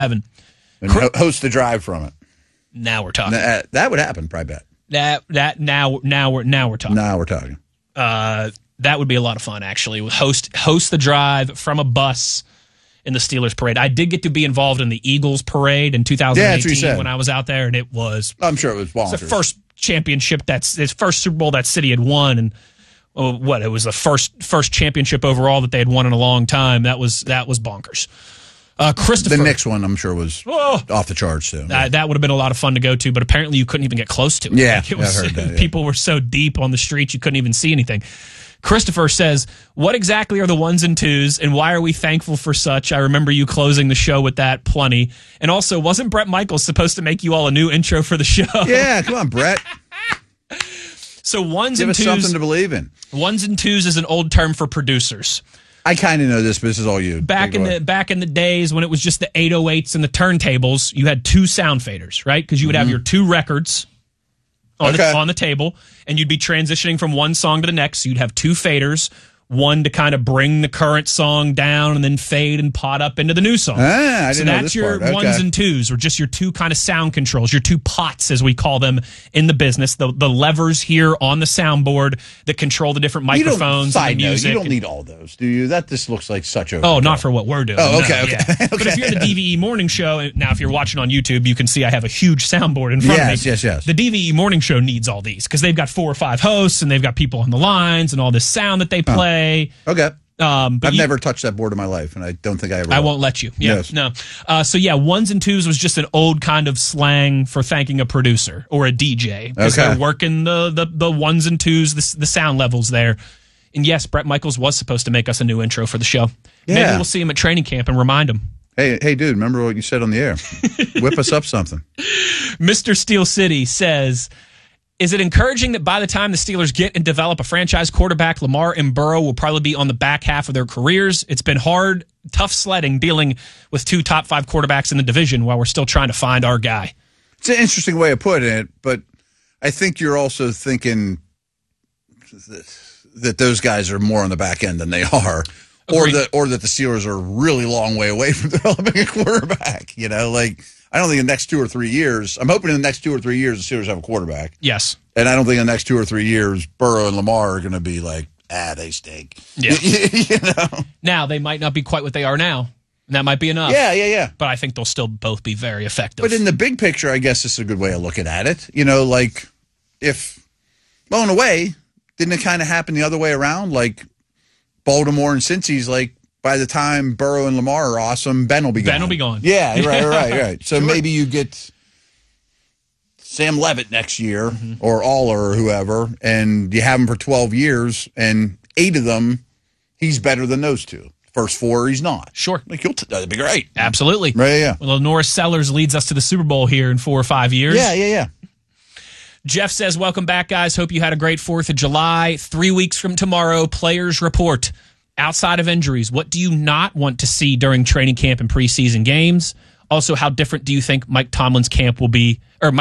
Evan. And host the drive from it. Now we're talking. That would happen, probably bet. Now we're talking. Now we're talking. That would be a lot of fun, actually. Host the drive from a bus in the Steelers parade. I did get to be involved in the Eagles parade in 2018 when I was out there, and it was. I'm sure it was bonkers. It's the first championship his first Super Bowl that city had won, and it was the first championship overall that they had won in a long time. That was bonkers. Christopher, the Knicks one, I'm sure, was off the charts too. That would have been a lot of fun to go to, but apparently you couldn't even get close to it. Yeah, I heard that, people were so deep on the streets you couldn't even see anything. Christopher says, what exactly are the ones and twos, and why are we thankful for such? I remember you closing the show with that plenty. And also, wasn't Bret Michaels supposed to make you all a new intro for the show? Yeah, come on, Brett. So ones Give and us twos. something to believe in. Ones and twos is an old term for producers. I kind of know this, but this is all you. Back in the days when it was just the 808s and the turntables, you had two sound faders, right? Because you would have your two records on the table, and you'd be transitioning from one song to the next. So you'd have two faders, one to kind of bring the current song down and then fade and pot up into the new song. I so didn't know that's this your part. ones and twos, or just your two kind of sound controls, your two pots, as we call them in the business, the levers here on the soundboard that control the different microphones and the music. You don't need all those, do you? That just looks like such a... Oh, not for what we're doing. Oh, okay, no, okay. Yeah. But if you're the DVE Morning Show, now if you're watching on YouTube, you can see I have a huge soundboard in front of me. Yes. The DVE Morning Show needs all these because they've got 4 or 5 hosts and they've got people on the lines and all this sound that they play. Okay. But I've never touched that board in my life, and I don't think I ever will. I won't let you. Yeah, yes. No. So, ones and twos was just an old kind of slang for thanking a producer or a DJ. Because they're working the ones and twos, the sound levels there. And yes, Bret Michaels was supposed to make us a new intro for the show. Yeah. Maybe we'll see him at training camp and remind him. Hey, dude, remember what you said on the air? Whip us up something. Mr. Steel City says... Is it encouraging that by the time the Steelers get and develop a franchise quarterback, Lamar and Burrow will probably be on the back half of their careers? It's been hard, tough sledding dealing with 2 top 5 quarterbacks in the division while we're still trying to find our guy. It's an interesting way of putting it, but I think you're also thinking that those guys are more on the back end than they are. Or that the Steelers are a really long way away from developing a quarterback. You know, I don't think in the next 2 or 3 years, I'm hoping in the next 2 or 3 years the Steelers have a quarterback. Yes. And I don't think in the next 2 or 3 years, Burrow and Lamar are going to be like, they stink. Yeah. You know? Now, they might not be quite what they are now. And that might be enough. Yeah. But I think they'll still both be very effective. But in the big picture, I guess it's a good way of looking at it. You know, in a way, didn't it kind of happen the other way around? Like, Baltimore and Cincy's by the time Burrow and Lamar are awesome, Ben will be gone. Ben will be gone. Yeah, right. So maybe you get Sam Levitt next year or Aller or whoever, and you have him for 12 years, and 8 of them, he's better than those 2. First 4, he's not. Sure. That'd be great. Absolutely. Right, yeah. Well, Norris Sellers leads us to the Super Bowl here in 4 or 5 years. Yeah. Jeff says, welcome back, guys. Hope you had a great 4th of July. 3 weeks from tomorrow, players report. Outside of injuries, what do you not want to see during training camp and preseason games? Also, how different do you think Mike McCarthy's camp will be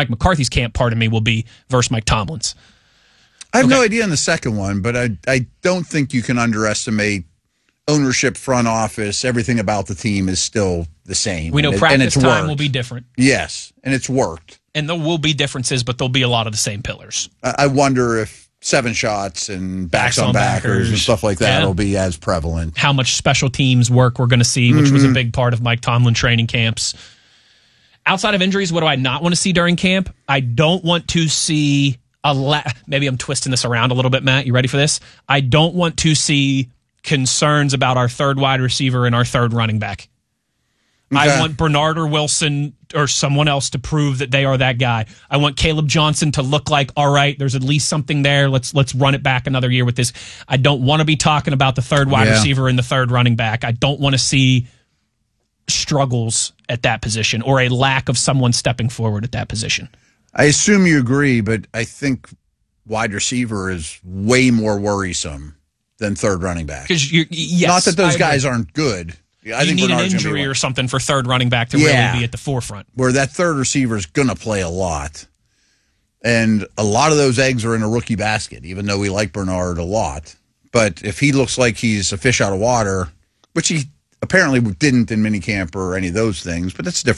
versus Mike Tomlin's? I have no idea on the second one, but I don't think you can underestimate ownership, front office, everything about the team is still the same. We know practice time will be different. Yes, and it's worked. And there will be differences, but there'll be a lot of the same pillars. I wonder if 7 shots and backs on backers and stuff like that will be as prevalent. How much special teams work we're going to see, which was a big part of Mike Tomlin training camps. Outside of injuries, what do I not want to see during camp? I don't want to see maybe I'm twisting this around a little bit, Matt. You ready for this? I don't want to see concerns about our 3rd wide receiver and our 3rd running back. Okay. I want Bernard or Wilson or someone else to prove that they are that guy. I want Caleb Johnson to look like, all right, there's at least something there. Let's run it back another year with this. I don't want to be talking about the 3rd wide receiver and the 3rd running back. I don't want to see struggles at that position or a lack of someone stepping forward at that position. I assume you agree, but I think wide receiver is way more worrisome than 3rd running back. Yes, not that those guys aren't good. I think need Bernard's an injury or something for 3rd running back to really be at the forefront. Where that 3rd receiver is going to play a lot. And a lot of those eggs are in a rookie basket, even though we like Bernard a lot. But if he looks like he's a fish out of water, which apparently didn't in minicamp or any of those things, but that's different.